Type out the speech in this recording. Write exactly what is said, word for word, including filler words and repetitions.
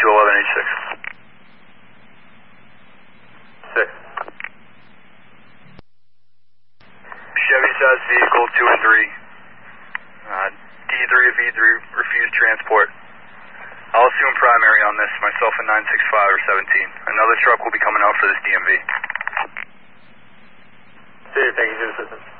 two eleven H six. Six. Chevy says vehicle two and three. Uh, D three of E three refused transport. I'll assume primary on this, myself in nine six five or seventeen. Another truck will be coming out for this D M V. See you, thank you for the assistance.